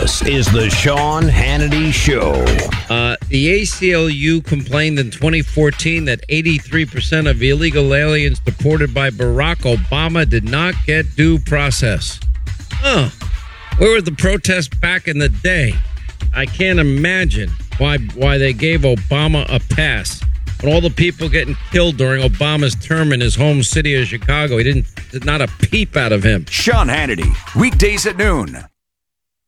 This is the Sean Hannity Show. The ACLU complained in 2014 that 83% of illegal aliens deported by Barack Obama did not get due process. Where were the protests back in the day? I can't imagine why they gave Obama a pass. And all the people getting killed during Obama's term in his home city of Chicago, did not a peep out of him. Sean Hannity, weekdays at noon